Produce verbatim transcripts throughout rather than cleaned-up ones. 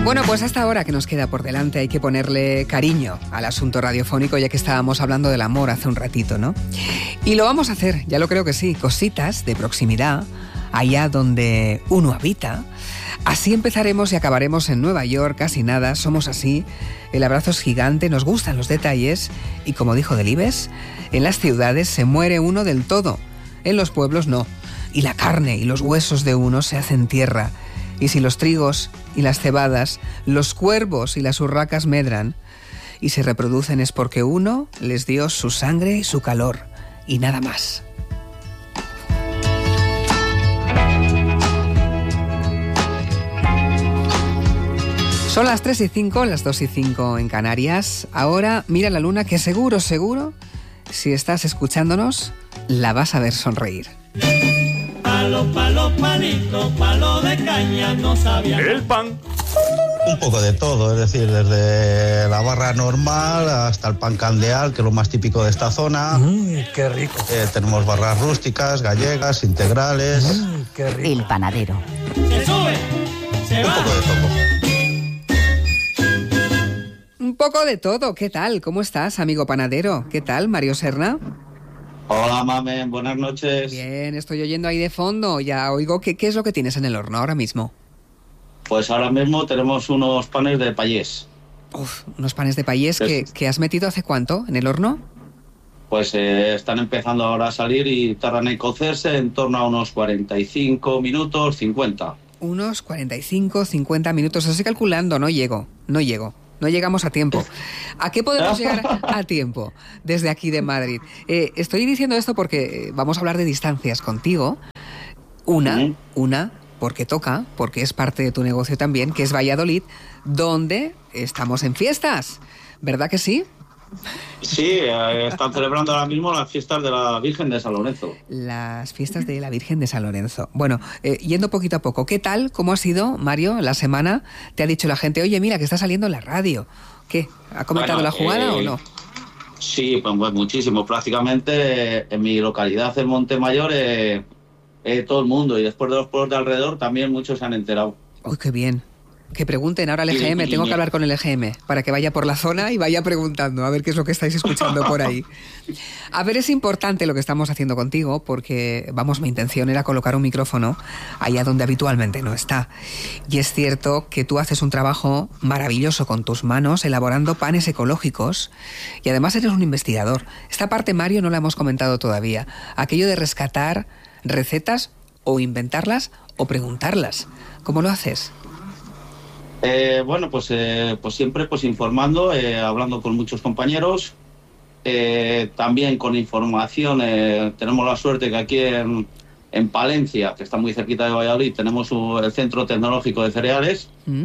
Bueno, pues hasta ahora que nos queda por delante hay que ponerle cariño al asunto radiofónico, ya que estábamos hablando del amor hace un ratito, ¿no? Y lo vamos a hacer, ya lo creo que sí, cositas de proximidad, allá donde uno habita. Así empezaremos y acabaremos en Nueva York, casi nada, somos así, el abrazo es gigante, nos gustan los detalles y como dijo Delibes, en las ciudades se muere uno del todo, en los pueblos no, y la carne y los huesos de uno se hacen tierra. Y si los trigos y las cebadas, los cuervos y las urracas medran y se reproducen es porque uno les dio su sangre y su calor, y nada más. Son las tres y cinco, las dos y cinco en Canarias. Ahora mira la luna que seguro, seguro, si estás escuchándonos, la vas a ver sonreír. Palo, palo, palito, palo de caña, no sabía. El pan. Un poco de todo, es decir, desde la barra normal hasta el pan candeal, que es lo más típico de esta zona. Mmm, qué rico. Eh, tenemos barras rústicas, gallegas, integrales. Mmm, qué rico. El panadero. Se sube, se Un va. poco de todo. Un poco de todo, ¿qué tal? ¿Cómo estás, amigo panadero? ¿Qué tal, Mario Serna? Hola, mamen, buenas noches. Bien, estoy oyendo ahí de fondo, ya oigo. ¿Qué, qué es lo que tienes en el horno ahora mismo? Pues ahora mismo tenemos unos panes de payés. Uf, unos panes de payés que, que has metido ¿hace cuánto en el horno? Pues eh, están empezando ahora a salir y tardan en cocerse en torno a unos cuarenta y cinco minutos, cincuenta. Unos cuarenta y cinco, cincuenta minutos. Estoy calculando, no llego, no llego. No llegamos a tiempo. ¿A qué podemos llegar a tiempo desde aquí de Madrid? Eh, estoy diciendo esto porque vamos a hablar de distancias contigo. Una, uh-huh. una, porque toca, porque es parte de tu negocio también, que es Valladolid, donde estamos en fiestas. ¿Verdad que sí? Sí, eh, están celebrando ahora mismo las fiestas de la Virgen de San Lorenzo. Las fiestas de la Virgen de San Lorenzo. Bueno, eh, yendo poquito a poco, ¿qué tal? ¿Cómo ha sido, Mario, la semana? ¿Te ha dicho la gente, oye, mira, que está saliendo en la radio? ¿Qué? ¿Ha comentado bueno, la jugada eh, o no? Sí, pues, pues muchísimo. Prácticamente eh, en mi localidad, en Montemayor, eh, eh, todo el mundo. Y después de los pueblos de alrededor, también muchos se han enterado. ¡Uy, qué bien! Que pregunten ahora al E G M, tengo que hablar con el E G M para que vaya por la zona y vaya preguntando a ver qué es lo que estáis escuchando por ahí. A ver, es importante lo que estamos haciendo contigo porque, vamos, mi intención era colocar un micrófono allá donde habitualmente no está. Y es cierto que tú haces un trabajo maravilloso con tus manos elaborando panes ecológicos y además eres un investigador. Esta parte, Mario, no la hemos comentado todavía. Aquello de rescatar recetas o inventarlas o preguntarlas. ¿Cómo lo haces? Eh, bueno, pues, eh, pues siempre pues informando, eh, hablando con muchos compañeros, eh, también con información. Eh, tenemos la suerte que aquí en, en Palencia, que está muy cerquita de Valladolid, tenemos un, el Centro Tecnológico de Cereales. ¿Mm?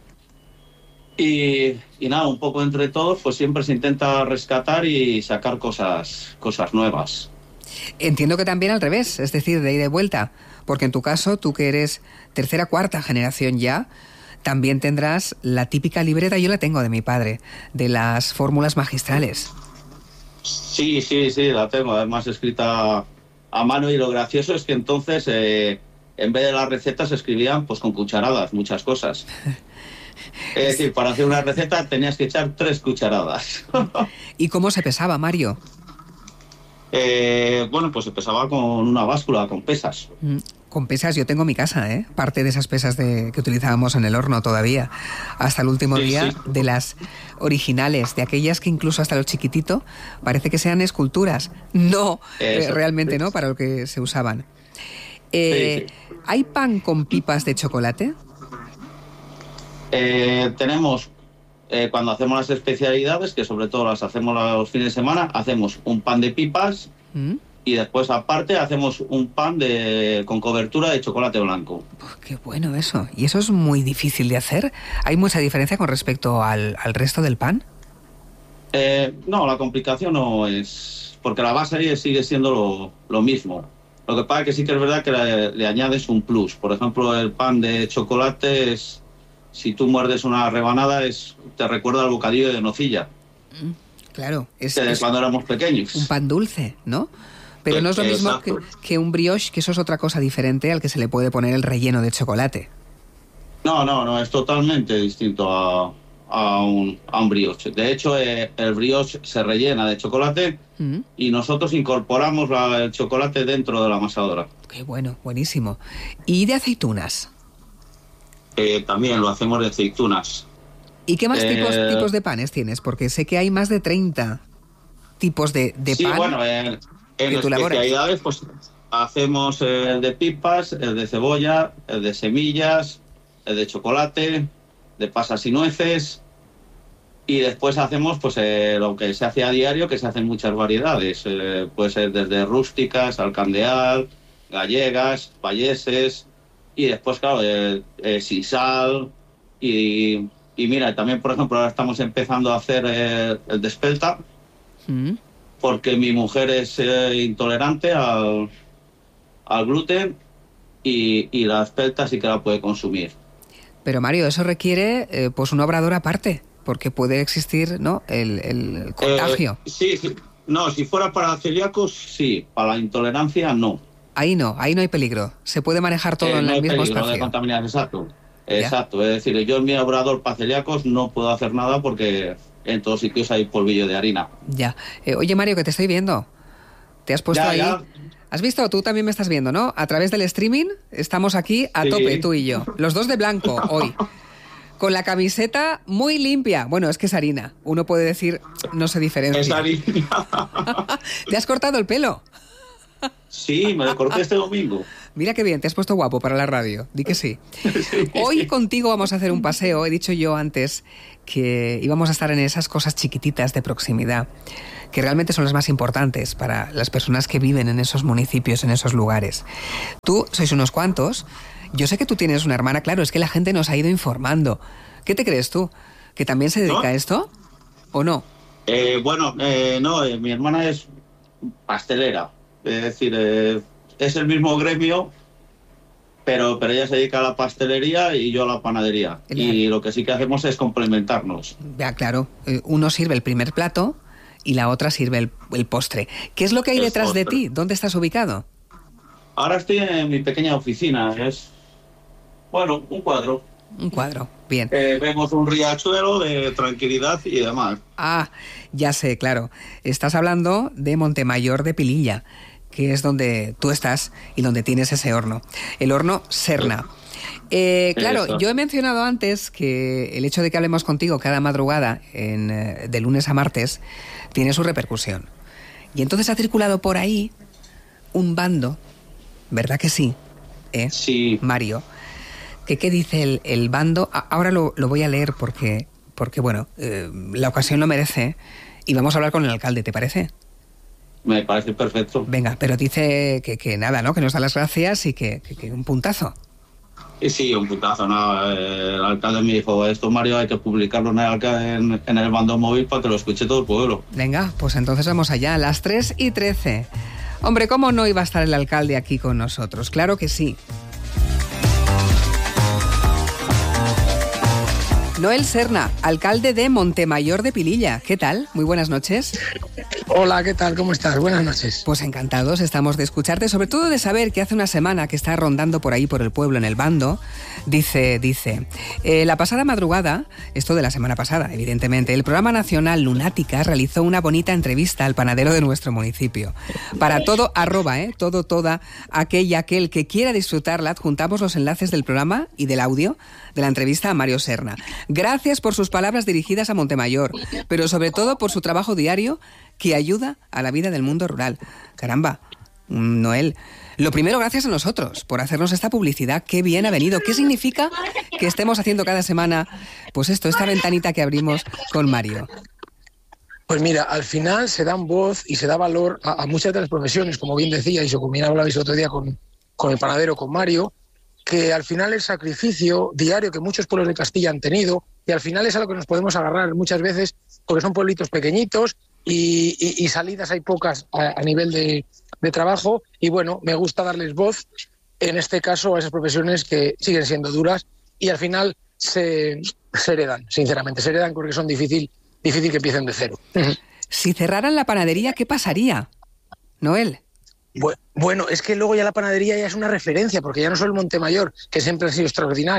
Y, y nada, un poco entre todos, pues siempre se intenta rescatar y sacar cosas, cosas nuevas. Entiendo que también al revés, es decir, de ida y de vuelta, porque en tu caso, tú que eres tercera, cuarta generación ya, también tendrás la típica libreta, yo la tengo de mi padre, de las fórmulas magistrales. Sí, sí, sí, la tengo, además escrita a mano, y lo gracioso es que entonces, eh, en vez de las recetas, se escribían pues con cucharadas, muchas cosas. Es decir, para hacer una receta tenías que echar tres cucharadas. ¿Y cómo se pesaba, Mario? Eh, bueno, pues se pesaba con una báscula, con pesas. Mm. Con pesas, yo tengo en mi casa, ¿eh? Parte de esas pesas de, que utilizábamos en el horno todavía, hasta el último sí, día, sí. De las originales, de aquellas que incluso hasta lo chiquitito parece que sean esculturas. No, eh, realmente no, para lo que se usaban. Eh, sí, sí. ¿Hay pan con pipas de chocolate? Eh, tenemos, eh, cuando hacemos las especialidades, que sobre todo las hacemos los fines de semana, hacemos un pan de pipas. ¿Mm? Y después, aparte, hacemos un pan de con cobertura de chocolate blanco. Oh, ¡qué bueno eso! ¿Y eso es muy difícil de hacer? ¿Hay mucha diferencia con respecto al, al resto del pan? Eh, no, la complicación no es... Porque la base sigue siendo lo, lo mismo. Lo que pasa es que sí que es verdad que le, le añades un plus. Por ejemplo, el pan de chocolate es... Si tú muerdes una rebanada, es te recuerda al bocadillo de nocilla. Mm, claro. Es, que es cuando éramos pequeños. Un pan dulce, ¿no? Pero no es lo mismo que, que un brioche, que eso es otra cosa diferente al que se le puede poner el relleno de chocolate. No, No, no, no, es totalmente distinto a, a, un, a un brioche. De hecho, eh, el brioche se rellena de chocolate mm. y nosotros incorporamos la, el chocolate dentro de la amasadora. Qué bueno, buenísimo. ¿Y de aceitunas? Eh, también lo hacemos de aceitunas. ¿Y qué más eh, tipos, tipos de panes tienes? Porque sé que hay más de treinta tipos de, de sí, pan. Sí, bueno, eh, en especialidades pues hacemos el de pipas, el de cebolla, el de semillas, el de chocolate, de pasas y nueces, y después hacemos pues eh, lo que se hace a diario, que se hacen muchas variedades, eh, puede ser desde rústicas, alcandeal, gallegas, valleses, y después claro, eh, eh, sin sal, y, y mira, también por ejemplo ahora estamos empezando a hacer eh, el de espelta, mm. porque mi mujer es eh, intolerante al, al gluten, y, y la espelta sí que la puede consumir. Pero Mario, eso requiere eh, pues un obrador aparte, porque puede existir, ¿no?, el, el contagio. Eh, sí, sí, no, si fuera para celíacos, sí, para la intolerancia, no. Ahí no, ahí no hay peligro, se puede manejar todo eh, en no el mismo peligro, espacio. No de contaminación, exacto, ya. Exacto, es decir, yo en mi obrador para celíacos no puedo hacer nada porque en todos sitios hay polvillo de harina. Ya, eh, oye Mario, que te estoy viendo, te has puesto ya, ahí... Ya. ¿Has visto? Tú también me estás viendo, ¿no? A través del streaming estamos aquí a sí. tope, tú y yo. Los dos de blanco hoy. Con la camiseta muy limpia. Bueno, es que es harina. Uno puede decir, no se diferencia. Es harina. ¿Te has cortado el pelo? Sí, me lo corté este domingo. Mira qué bien, te has puesto guapo para la radio. Di que sí. sí. Hoy contigo vamos a hacer un paseo. He dicho yo antes que íbamos a estar en esas cosas chiquititas de proximidad, que realmente son las más importantes para las personas que viven en esos municipios, en esos lugares. Tú sois unos cuantos. Yo sé que tú tienes una hermana, claro, es que la gente nos ha ido informando. ¿Qué te crees tú? ¿Que también se dedica ¿No? a esto? ¿O no? Eh, bueno, eh, no, eh, mi hermana es pastelera. Es decir, eh, es el mismo gremio, pero, pero ella se dedica a la pastelería y yo a la panadería. El... Y lo que sí que hacemos es complementarnos. Ya, claro. Uno sirve el primer plato y la otra sirve el, el postre. ¿Qué es lo que hay el detrás postre. de ti? ¿Dónde estás ubicado? Ahora estoy en mi pequeña oficina. Es, bueno, un cuadro. Un cuadro, bien. Eh, vemos un riachuelo de tranquilidad y demás. Ah, ya sé, claro. Estás hablando de Montemayor de Pililla, que es donde tú estás y donde tienes ese horno. El horno Serna. Eh, claro, Eso. yo he mencionado antes que el hecho de que hablemos contigo cada madrugada, en, de lunes a martes, tiene su repercusión. Y entonces ha circulado por ahí un bando, ¿verdad que sí? ¿Eh? Sí. Mario, que qué dice el, el bando. Ahora lo, lo voy a leer porque, porque bueno, eh, la ocasión lo merece y vamos a hablar con el alcalde, ¿te parece? Me parece perfecto. Venga, pero dice que, que nada, ¿no? Que nos da las gracias y que, que, que un puntazo. Sí, un puntazo, ¿no? El alcalde me dijo, esto Mario hay que publicarlo en el, en, en el bando móvil para que lo escuche todo el pueblo. Venga, pues entonces vamos allá, a las tres y trece. Hombre, ¿cómo no iba a estar el alcalde aquí con nosotros? Claro que sí. Noel Serna, alcalde de Montemayor de Pililla. ¿Qué tal? Muy buenas noches. Hola, ¿qué tal? ¿Cómo estás? Buenas noches. Pues encantados estamos de escucharte, sobre todo de saber que hace una semana que está rondando por ahí por el pueblo en el bando, dice, dice, eh, la pasada madrugada, esto de la semana pasada, evidentemente, el programa nacional Lunática realizó una bonita entrevista al panadero de nuestro municipio. Para todo, arroba, eh, todo, toda, aquella, aquel que quiera disfrutarla, adjuntamos los enlaces del programa y del audio de la entrevista a Mario Serna. Gracias por sus palabras dirigidas a Montemayor, pero sobre todo por su trabajo diario que ayuda a la vida del mundo rural. Caramba, Noel, lo primero gracias a nosotros por hacernos esta publicidad. Qué bien ha venido. ¿Qué significa que estemos haciendo cada semana, pues esto, esta ventanita que abrimos con Mario? Pues mira, al final se dan voz y se da valor a, a muchas de las profesiones, como bien decía, y como bien hablabais otro día con, con el panadero, con Mario, que al final el sacrificio diario que muchos pueblos de Castilla han tenido, y al final es a lo que nos podemos agarrar muchas veces, porque son pueblitos pequeñitos y, y, y salidas hay pocas a, a nivel de, de trabajo, y bueno, me gusta darles voz, en este caso, a esas profesiones que siguen siendo duras y al final se, se heredan, sinceramente, se heredan porque son difícil, difícil que empiecen de cero. Si cerraran la panadería, ¿qué pasaría, Noel? Bueno, es que luego ya la panadería ya es una referencia, porque ya no solo el Montemayor, que siempre han sido extraordinarios,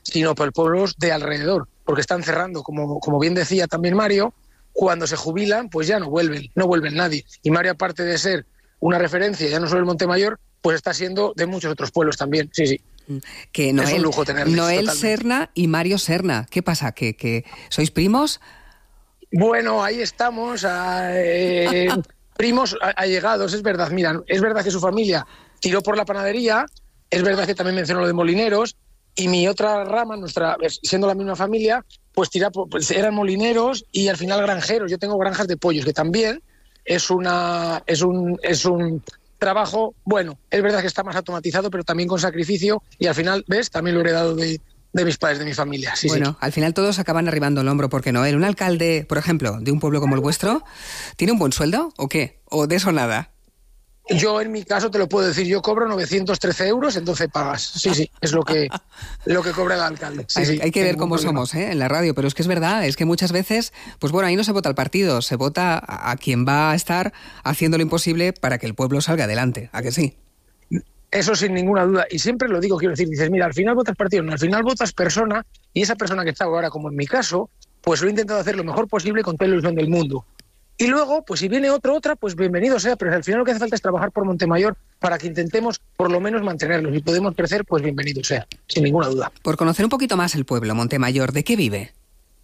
sino por pueblos de alrededor, porque están cerrando, como, como bien decía también Mario, cuando se jubilan, pues ya no vuelven, no vuelven nadie. Y Mario, aparte de ser una referencia, ya no solo el Montemayor, pues está siendo de muchos otros pueblos también, sí, sí. Que Noel, es un lujo tenerles, Noel totalmente. Serna y Mario Serna. ¿Qué pasa? ¿Que, que sois primos? Bueno, ahí estamos, eh, primos allegados, es verdad. Mira, es verdad que su familia tiró por la panadería, es verdad que también mencionó lo de molineros, y mi otra rama, nuestra, siendo la misma familia, pues, tira, pues eran molineros y al final granjeros. Yo tengo granjas de pollos, que también es una es un es un trabajo, bueno, es verdad que está más automatizado, pero también con sacrificio, y al final, ¿ves? También lo he heredado de, de mis padres, de mi familia. Sí, bueno, sí. Al final todos acaban arribando el hombro, porque Noel, un alcalde, por ejemplo, de un pueblo como el vuestro, ¿tiene un buen sueldo o qué? ¿O de eso nada? Yo, en mi caso, te lo puedo decir, yo cobro novecientos trece euros en doce pagas. Sí, sí, es lo que, lo que cobra el alcalde. Sí, hay, sí, hay que ver cómo problema. somos, ¿eh? En la radio, pero es que es verdad, es que muchas veces, pues bueno, ahí no se vota al partido, se vota a, a quien va a estar haciendo lo imposible para que el pueblo salga adelante, ¿a que sí? Eso sin ninguna duda, y siempre lo digo, quiero decir, dices, mira, al final votas partido, no, al final votas persona, y esa persona que está ahora, como en mi caso, pues lo he intentado hacer lo mejor posible con toda la ilusión del mundo. Y luego, pues si viene otro, otra, pues bienvenido sea, pero al final lo que hace falta es trabajar por Montemayor para que intentemos por lo menos mantenerlos. Si podemos crecer, pues bienvenido sea, sin ninguna duda. Por conocer un poquito más el pueblo, Montemayor, ¿de qué vive?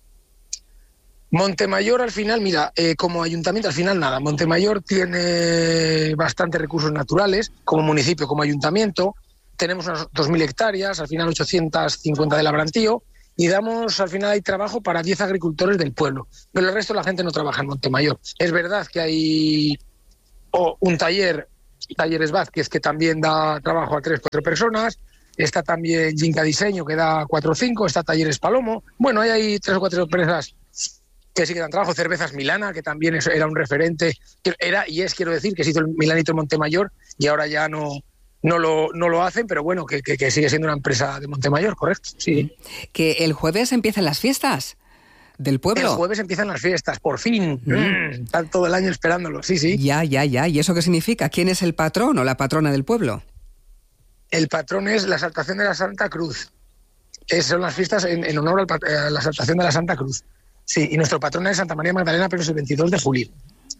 Montemayor al final, mira, eh, como ayuntamiento al final nada, Montemayor tiene bastantes recursos naturales, como municipio, como ayuntamiento, tenemos unas dos mil hectáreas, al final ochocientas cincuenta de labrantío, y damos, al final hay trabajo para diez agricultores del pueblo, pero el resto de la gente no trabaja en Montemayor. Es verdad que hay oh, un taller, Talleres Vázquez, que también da trabajo a tres, cuatro personas, está también Jinca Diseño, que da cuatro o cinco, está Talleres Palomo, bueno, hay, hay tres o cuatro empresas que sí que dan trabajo, Cervezas Milana, que también era un referente, era y es, quiero decir, que se hizo el Milanito Montemayor y ahora ya no... No lo, no lo hacen, pero bueno, que, que, que sigue siendo una empresa de Montemayor, correcto. Sí. Que el jueves empiezan las fiestas del pueblo. El jueves empiezan las fiestas, por fin. Mm. Mm, están todo el año esperándolo, sí, sí. Ya, ya, ya. ¿Y eso qué significa? ¿Quién es el patrón o la patrona del pueblo? El patrón es la Exaltación de la Santa Cruz. Es, son las fiestas en, en honor al, a la Exaltación de la Santa Cruz. Sí, y nuestro patrón es Santa María Magdalena, pero es el veintidós de julio.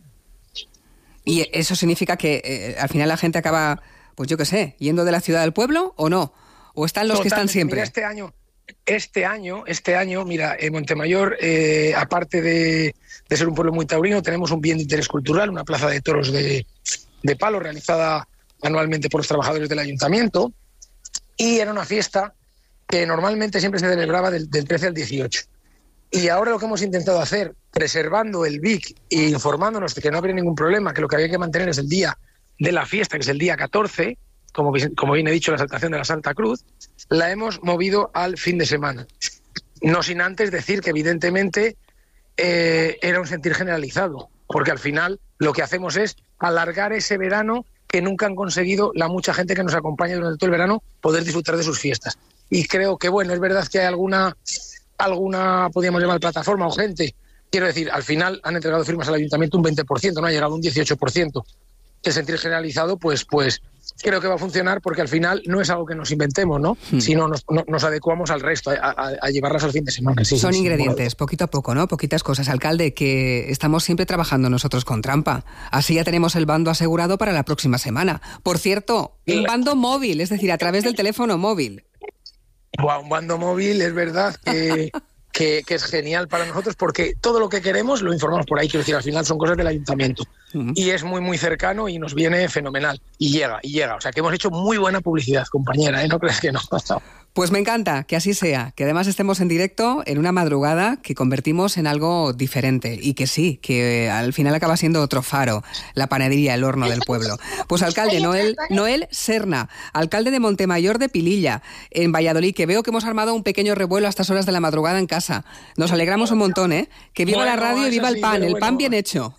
¿Y eso significa que eh, al final la gente acaba... Pues yo qué sé, ¿yendo de la ciudad al pueblo o no? ¿O están los Totalmente. que están siempre? Mira, este año, este año, este año, mira, en Montemayor, eh, aparte de, de ser un pueblo muy taurino, tenemos un bien de interés cultural, una plaza de toros de, de palo realizada anualmente por los trabajadores del ayuntamiento, y era una fiesta que normalmente siempre se celebraba del, del trece al dieciocho. Y ahora lo que hemos intentado hacer, preservando el V I C e informándonos de que no habría ningún problema, que lo que había que mantener es el día de la fiesta, que es el día catorce, como, como bien he dicho, la Exaltación de la Santa Cruz, la hemos movido al fin de semana. No sin antes decir que evidentemente eh, era un sentir generalizado, porque al final lo que hacemos es alargar ese verano que nunca han conseguido la mucha gente que nos acompaña durante todo el verano poder disfrutar de sus fiestas. Y creo que, bueno, es verdad que hay alguna, alguna podríamos llamar plataforma o gente, quiero decir, al final han entregado firmas al ayuntamiento un veinte por ciento, no ha llegado a un dieciocho por ciento. El sentir generalizado, pues, pues creo que va a funcionar porque al final no es algo que nos inventemos, ¿no? Hmm. Sino nos, no, nos adecuamos al resto, a, a, a llevarlas al fin de semana. Sí, Son sí, ingredientes, sí, poquito a poco, ¿no? Poquitas cosas. Alcalde, que estamos siempre trabajando nosotros con trampa. Así ya tenemos el bando asegurado para la próxima semana. Por cierto, un bando móvil, es decir, a través del teléfono móvil. Wow, un bando móvil, es verdad que... Que, que es genial para nosotros porque todo lo que queremos lo informamos por ahí, quiero decir, al final son cosas del ayuntamiento uh-huh. y es muy muy cercano y nos viene fenomenal y llega, y llega, o sea que hemos hecho muy buena publicidad, compañera, ¿eh? No crees que no. Pues me encanta que así sea, que además estemos en directo en una madrugada que convertimos en algo diferente y que sí, que al final acaba siendo otro faro, la panadería, el horno del pueblo. Pues alcalde Noel, Noel Serna, alcalde de Montemayor de Pililla, en Valladolid, que veo que hemos armado un pequeño revuelo a estas horas de la madrugada en casa. Nos alegramos un montón, ¿eh? Que viva bueno, la radio y viva sí, el pan, el bueno, pan bien hecho.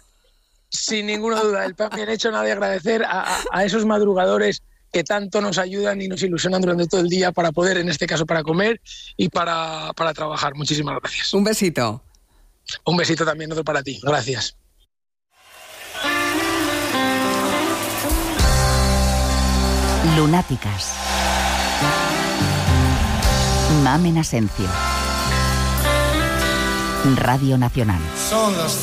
Sin ninguna duda, el pan bien hecho, nada de agradecer a, a, a esos madrugadores que tanto nos ayudan y nos ilusionan durante todo el día para poder, en este caso, para comer y para, para trabajar. Muchísimas gracias. Un besito. Un besito también, otro para ti. Gracias. Lunáticas. Mamen Asencio. Radio Nacional. Son las